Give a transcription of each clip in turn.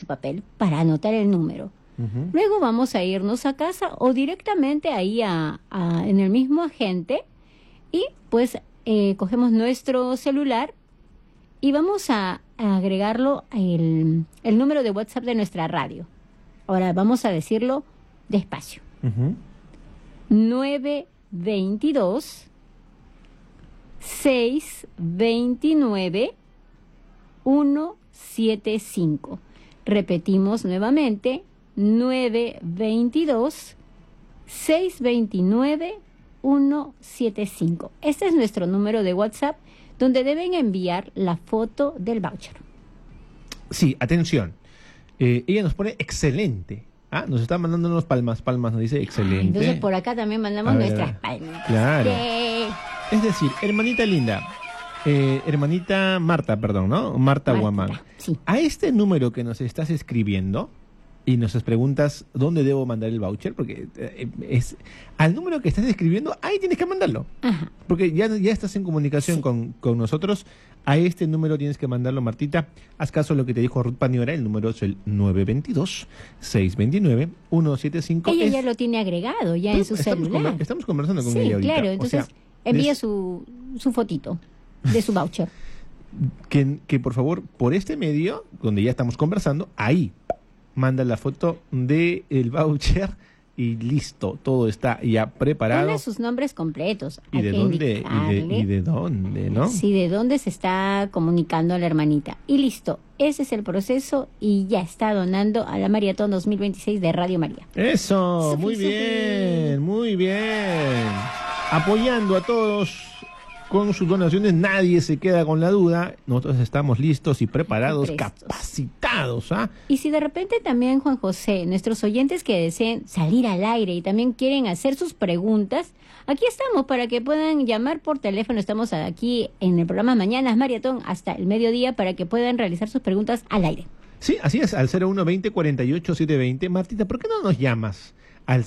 papel para anotar el número. Luego vamos a irnos a casa o directamente ahí en el mismo agente y pues cogemos nuestro celular y vamos a agregarlo el número de WhatsApp de nuestra radio. Ahora vamos a decirlo despacio. 922 629 175. Repetimos nuevamente, 922 629 175. Este es nuestro número de WhatsApp donde deben enviar la foto del voucher. Sí, atención. Ella nos pone excelente. Nos está mandando unos palmas, nos dice excelente. Entonces por acá también mandamos nuestras palmas. Claro. Es decir, hermanita linda, hermanita Marta, perdón, ¿no? Marta Guamán. Sí. A este número que nos estás escribiendo y nos preguntas dónde debo mandar el voucher, porque es al número que estás escribiendo, ahí tienes que mandarlo. Ajá. Porque ya estás en comunicación con nosotros. A este número tienes que mandarlo, Martita. Haz caso a lo que te dijo Ruth Paniora. El número es el 922-629-175. Ella ya lo tiene agregado ya en su celular. Estamos conversando con ella ahorita. Claro, entonces envía su fotito de su voucher. Que por favor, por este medio, donde ya estamos conversando, ahí manda la foto del voucher y listo, todo está ya preparado. Ponle sus nombres completos. ¿Y de dónde? ¿Y de dónde, no? Sí, de dónde se está comunicando a la hermanita. Y listo, ese es el proceso y ya está donando a la Maratón 2026 de Radio María. Eso, muy bien, muy bien. Apoyando a todos con sus donaciones, nadie se queda con la duda. Nosotros estamos listos y preparados, capacitados. Y si de repente también, Juan José, nuestros oyentes que deseen salir al aire y también quieren hacer sus preguntas, aquí estamos para que puedan llamar por teléfono. Estamos aquí en el programa Mañanas Maratón hasta el mediodía para que puedan realizar sus preguntas al aire. Sí, así es, al 0120-48-720. Martita, ¿por qué no nos llamas? Al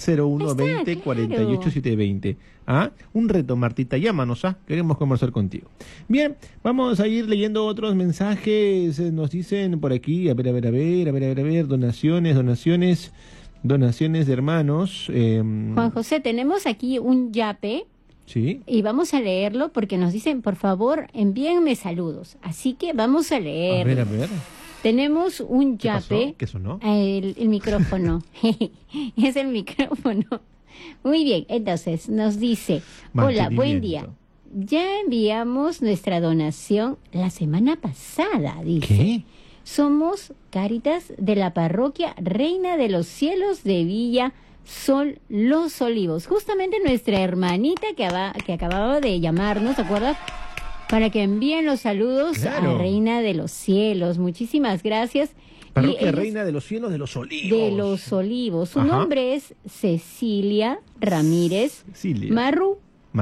0120-48-720. Un reto, Martita, llámanos, queremos conversar contigo. Bien, vamos a ir leyendo otros mensajes. Nos dicen por aquí, a ver, donaciones de hermanos. Juan José, tenemos aquí un yape. Sí. Y vamos a leerlo porque nos dicen, por favor, envíenme saludos. Así que vamos a leer. A ver. Tenemos un yape. ¿Qué sonó? El micrófono. Es el micrófono. Muy bien, entonces nos dice, hola, buen día. Ya enviamos nuestra donación la semana pasada, dice. ¿Qué? Somos Cáritas de la parroquia Reina de los Cielos de Villa Los Olivos. Justamente nuestra hermanita que acababa de llamarnos, ¿te acuerdas? Para que envíen los saludos a Reina de los Cielos. Muchísimas gracias. Parroquia Reina de los Cielos de los Olivos. De los Olivos. Su nombre es Cecilia Ramírez Marrú.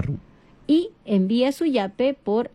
Y envía su yape por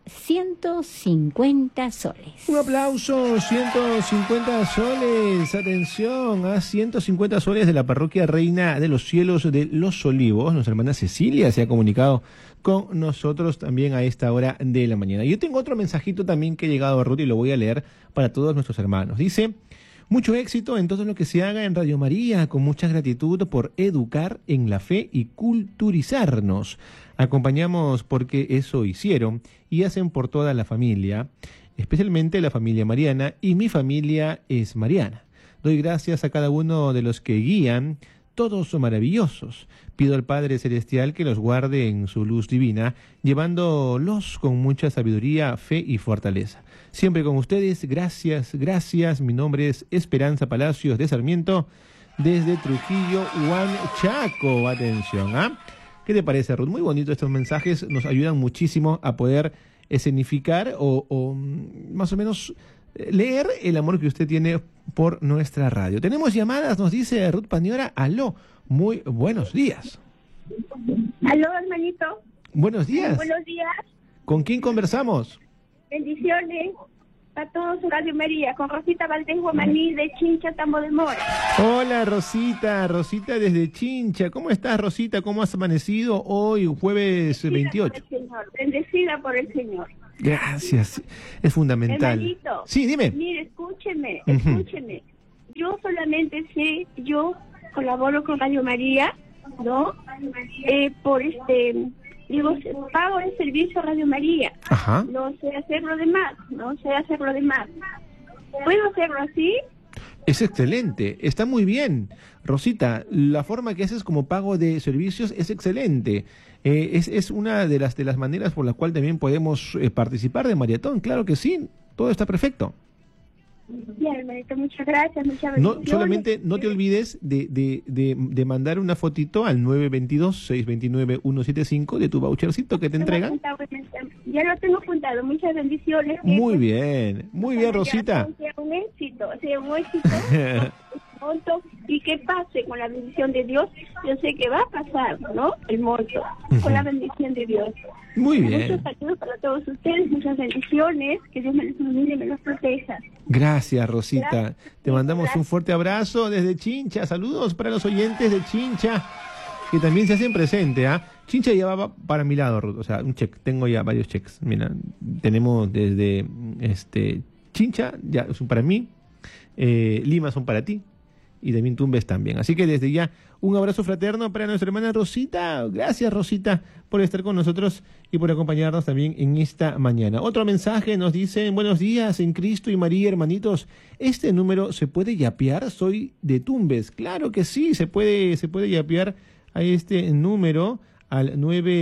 150 soles. Un aplauso, 150 soles. Atención, 150 soles de la parroquia Reina de los Cielos de los Olivos. Nuestra hermana Cecilia se ha comunicado con nosotros también a esta hora de la mañana. Yo tengo otro mensajito también que ha llegado a Ruth y lo voy a leer para todos nuestros hermanos. Dice: mucho éxito en todo lo que se haga en Radio María, con mucha gratitud por educar en la fe y culturizarnos. Acompañamos porque eso hicieron y hacen por toda la familia, especialmente la familia mariana, y mi familia es mariana. Doy gracias a cada uno de los que guían, todos son maravillosos. Pido al Padre Celestial que los guarde en su luz divina, llevándolos con mucha sabiduría, fe y fortaleza. Siempre con ustedes, gracias. Mi nombre es Esperanza Palacios de Sarmiento, desde Trujillo, Huanchaco. Atención, ¿Qué te parece, Ruth? Muy bonito estos mensajes, nos ayudan muchísimo a poder escenificar o más o menos leer el amor que usted tiene por nuestra radio. Tenemos llamadas, nos dice Ruth Paniora. Aló, muy buenos días. Aló, hermanito. Buenos días. Buenos días. ¿Con quién conversamos? Bendiciones a todos en Radio María, con Rosita Valdés Guamaní de Chincha, Tambo de Mora. Hola, Rosita desde Chincha. ¿Cómo estás, Rosita? ¿Cómo has amanecido hoy, jueves 28? Bendecida por el Señor. Gracias, es fundamental. Hermanito, sí, dime. Mire, escúcheme. yo solamente sé, yo colaboro con Radio María, ¿no? Por digo, pago el servicio a Radio María. Ajá. No sé hacerlo de más. ¿Puedo hacerlo así? Es excelente, está muy bien. Rosita, la forma que haces como pago de servicios es excelente. Es una de las maneras por la cual también podemos participar de maratón. Claro que sí, todo está perfecto. Bien, hermanito, muchas gracias, muchas No, bendiciones. solamente no te olvides de mandar una fotito al 922-629-175 de tu vouchercito que te entregan. Ya lo tengo apuntado, muchas bendiciones. Muy bien, Rosita. Sea un éxito. Monto, y que pase con la bendición de Dios. Yo sé que va a pasar, ¿no? El monto, con la bendición de Dios. Muy bien. Muchos saludos para todos ustedes, muchas bendiciones, que Dios me los ilumine y me los proteja. Gracias, Rosita. Gracias. Te mandamos Gracias. un fuerte abrazo desde Chincha. Saludos para los oyentes de Chincha, que también se hacen presente, ¿ah? Chincha ya va para mi lado, Ruth. O sea, un check. Tengo ya varios checks. Mira, tenemos desde Chincha, ya son para mí. Lima son para ti. Y también Tumbes también. Así que desde ya, un abrazo fraterno para nuestra hermana Rosita. Gracias, Rosita, por estar con nosotros y por acompañarnos también en esta mañana. Otro mensaje nos dicen: buenos días en Cristo y María, hermanitos. ¿Este número se puede yapear? Soy de Tumbes. Claro que sí, se puede yapear a este número al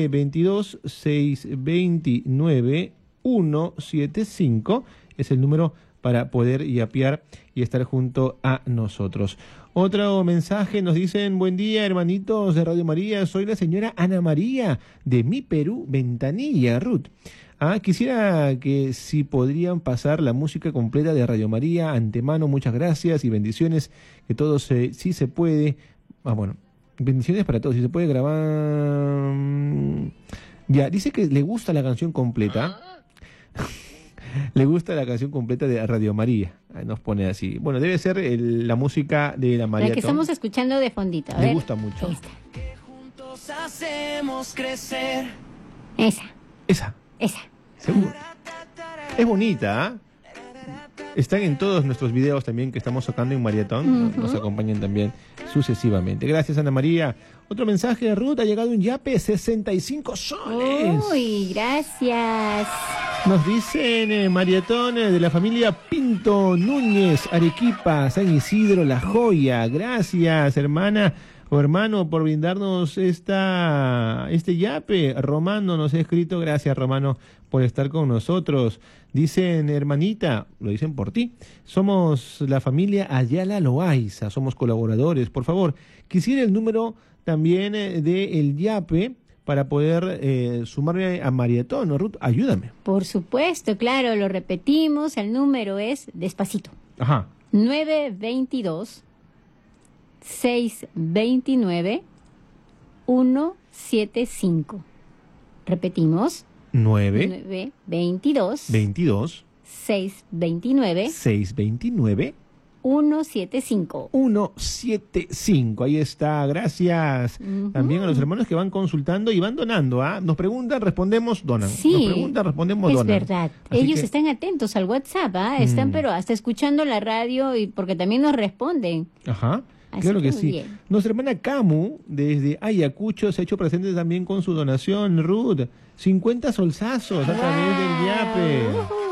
922-629-175. Es el número para poder yapear y estar junto a nosotros. Otro mensaje nos dicen: buen día, hermanitos de Radio María, soy la señora Ana María de Mi Perú, Ventanilla, Ruth. Quisiera que si podrían pasar la música completa de Radio María. Antemano, muchas gracias y bendiciones, que todo sí se puede. Bueno, bendiciones para todos, si se puede grabar. Ya, dice que le gusta la canción completa. Le gusta la canción completa de Radio María. Nos pone así. Bueno, debe ser la música de la María. La que estamos escuchando de fondito. Le gusta mucho. Ahí está. Que juntos hacemos crecer. Esa. Seguro. Es bonita, ¿ah? Están en todos nuestros videos también que estamos sacando en Maratón. Nos acompañan también sucesivamente. Gracias, Ana María. Otro mensaje de Ruth: ha llegado un yape, 65 soles. Uy, gracias. Nos dicen Maratón de la familia Pinto Núñez, Arequipa, San Isidro, La Joya. Gracias, hermana o hermano, por brindarnos este yape. Romano nos ha escrito: gracias, Romano, por estar con nosotros. Dicen: hermanita, lo dicen por ti, somos la familia Ayala Loaiza, somos colaboradores. Por favor, quisiera el número también del yape para poder sumarme a Maratón, ¿no, Ruth? Ayúdame. Por supuesto, claro, lo repetimos. El número es, despacito, Ajá. 922-629-175. Repetimos. 922 22 629 629 175. 175. Ahí está, gracias. También a los hermanos que van consultando y van donando. Nos preguntan, respondemos, donan. Sí, nos preguntan, respondemos, es donan. verdad. Así Ellos que están atentos al WhatsApp, están pero hasta escuchando la radio, y porque también nos responden. Ajá. Así Claro que que muy sí. bien. Nuestra hermana Camu, desde Ayacucho, se ha hecho presente también con su donación. Ruth, 50 solsazos a través del yape.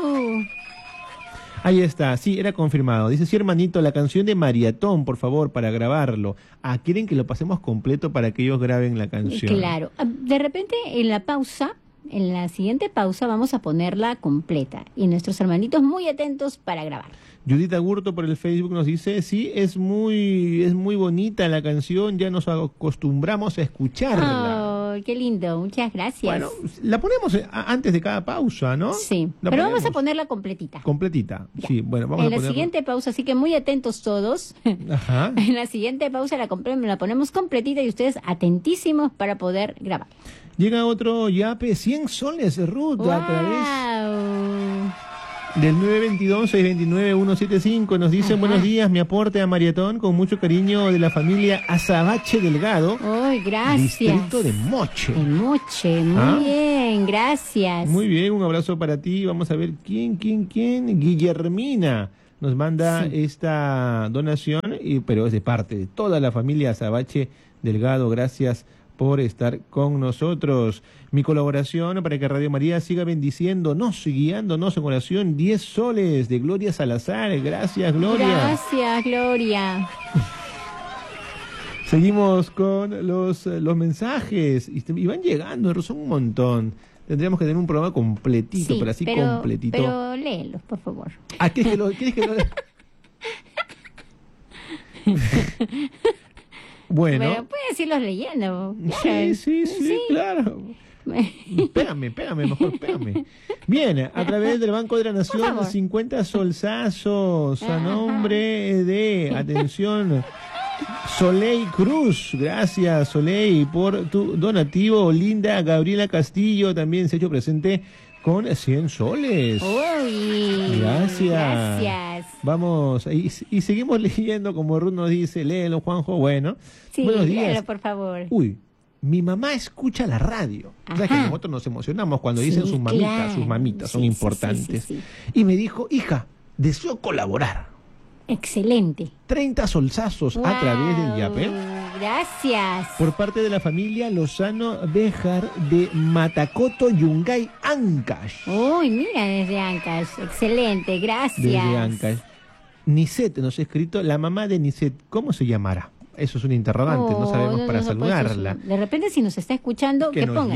Ahí está, sí, era confirmado. Dice: sí, hermanito, la canción de Maratón, por favor, para grabarlo. Quieren que lo pasemos completo para que ellos graben la canción. Claro. De repente, en la siguiente pausa, vamos a ponerla completa. Y nuestros hermanitos muy atentos para grabar. Judith Agurto por el Facebook nos dice: sí, es muy bonita la canción, ya nos acostumbramos a escucharla. Oh, qué lindo, muchas gracias. Bueno, la ponemos antes de cada pausa, ¿no? Sí, La pero vamos a ponemos ponerla completita. completita. Ya. Sí, bueno, vamos En a la ponerla. siguiente pausa, así que muy atentos todos. Ajá. En la siguiente pausa la ponemos completita y ustedes atentísimos para poder grabar. Llega otro yape, 100 soles, Ruth, a través ¡Wow! del 922-629-175. Nos dicen: buenos días, mi aporte a Maratón con mucho cariño de la familia Azabache Delgado, ¡Ay, gracias! distrito de Moche. De Moche, muy bien, gracias. Muy bien, un abrazo para ti. Vamos a ver quién. Guillermina nos manda esta donación pero es de parte de toda la familia Sabache Delgado. Gracias por estar con nosotros. Mi colaboración para que Radio María siga bendiciéndonos y guiándonos en oración, 10 soles de Gloria Salazar. Gracias, Gloria. Gracias, Gloria. Seguimos con los mensajes y van llegando, son un montón. Tendríamos que tener un programa completito, Sí, pero así completito. Pero léelos, por favor. ¿Quieres que lo Bueno. Pero puedes irlos leyendo. Sí, claro. Pégame, mejor pégame. Bien, a través del Banco de la Nación, 50 solsazos a nombre de, atención, Soleil Cruz. Gracias, Soleil, por tu donativo. Linda Gabriela Castillo también se ha hecho presente con 100 soles. Uy, gracias. Vamos, y seguimos leyendo, como Ruth nos dice, léelo, Juanjo. Bueno, sí, buenos días. léelo, por favor. Uy, mi mamá escucha la radio. O sea que nosotros nos emocionamos cuando dicen sus mamitas, claro. Sus mamitas son importantes. Sí. Y me dijo, hija, deseo colaborar. Excelente. 30 solsazos a través del Yape. Gracias. Por parte de la familia Lozano Béjar de Matacoto, Yungay, Ancash. Uy, mira, desde Ancash. Excelente, gracias. Desde Ancash. Niset nos ha escrito, la mamá de Niset, ¿cómo se llamará? Eso es un interrogante, no sabemos para saludarla. De repente, si nos está escuchando, que nos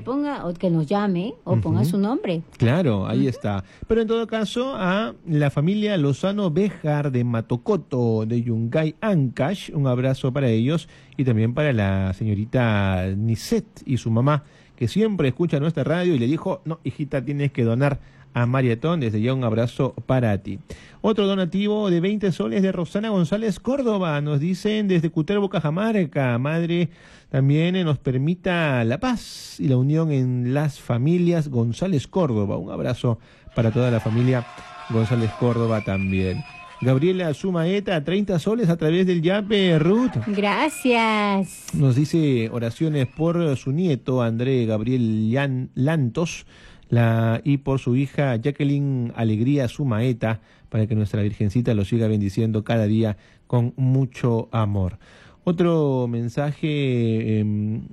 llame o ponga su nombre. Claro, ahí está. Pero en todo caso, a la familia Lozano Béjar de Matocoto, de Yungay, Ancash, un abrazo para ellos y también para la señorita Niset y su mamá, que siempre escucha nuestra radio y le dijo, no, hijita, tienes que donar a Marietón. Desde ya un abrazo para ti. Otro donativo de 20 soles de Rosana González Córdoba. Nos dicen desde Cutervo, Cajamarca. Madre, también nos permita la paz y la unión en las familias González Córdoba. Un abrazo para toda la familia González Córdoba también. Gabriela Sumaeta, 30 soles a través del Yape, Ruth. Gracias. Nos dice oraciones por su nieto, André Gabriel Lantos, y por su hija Jacqueline Alegría Sumaeta, para que nuestra Virgencita lo siga bendiciendo cada día con mucho amor. Otro mensaje,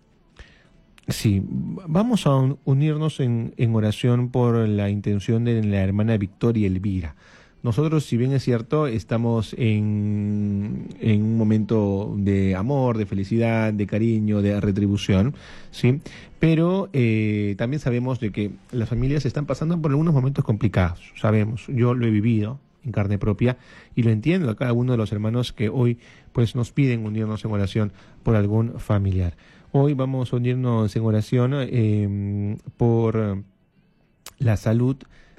sí, vamos a unirnos en oración por la intención de la hermana Victoria Elvira. Nosotros, si bien es cierto, estamos en un momento de amor, de felicidad, de cariño, de retribución, ¿sí? Pero también sabemos de que las familias están pasando por algunos momentos complicados, sabemos, yo lo he vivido en carne propia y lo entiendo a cada uno de los hermanos que hoy pues nos piden unirnos en oración por algún familiar. Hoy vamos a unirnos en oración por la salud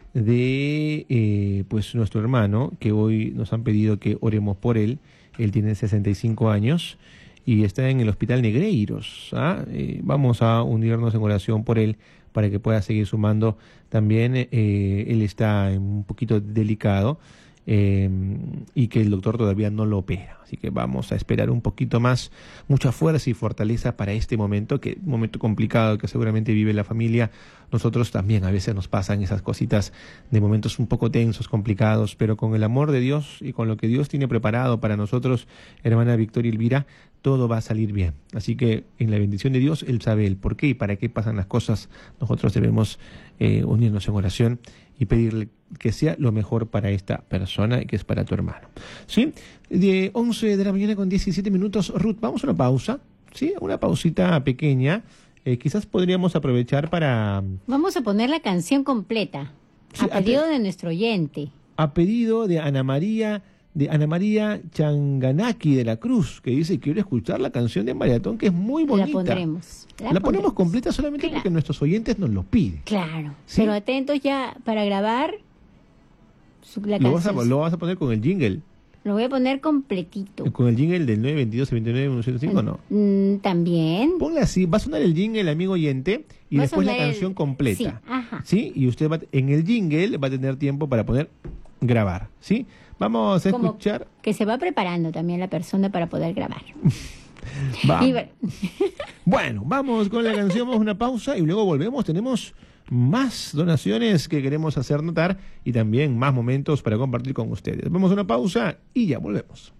de pues nuestro hermano, que hoy nos han pedido que oremos por él. Él tiene 65 años y está en el Hospital Negreiros. Vamos a unirnos en oración por él para que pueda seguir sumando también. Él está un poquito delicado y que el doctor todavía no lo opera, así que vamos a esperar un poquito más. Mucha fuerza y fortaleza para este momento, que un momento complicado que seguramente vive la familia. Nosotros también a veces nos pasan esas cositas de momentos un poco tensos, complicados, pero con el amor de Dios y con lo que Dios tiene preparado para nosotros, hermana Victoria Elvira, todo va a salir bien. Así que en la bendición de Dios, Él sabe el por qué y para qué pasan las cosas. Nosotros debemos unirnos en oración y pedirle que sea lo mejor para esta persona y que es para tu hermano. ¿Sí? De 11 de la mañana con 17 minutos, Ruth, vamos a una pausa, ¿sí? Una pausita pequeña. Quizás podríamos aprovechar para... Vamos a poner la canción completa, sí, a pedido de nuestro oyente. A pedido de Ana María Changanaki de la Cruz, que dice: quiero escuchar la canción de Mariatón, que es muy bonita. La ponemos completa solamente porque nuestros oyentes nos lo piden. Claro, ¿sí? Pero atentos ya para grabar la canción. Lo vas a poner con el jingle. Lo voy a poner completito. ¿Con el jingle del 922-29-105 no? También. Ponle así, va a sonar el jingle, amigo oyente, y después la canción completa. Sí, ajá. ¿Sí? Y usted en el jingle va a tener tiempo para poder grabar, ¿sí? Vamos a escuchar. Que se va preparando también la persona para poder grabar. Bueno, vamos con la canción, vamos a una pausa y luego volvemos. Tenemos más donaciones que queremos hacer notar y también más momentos para compartir con ustedes. Vamos a una pausa y ya volvemos.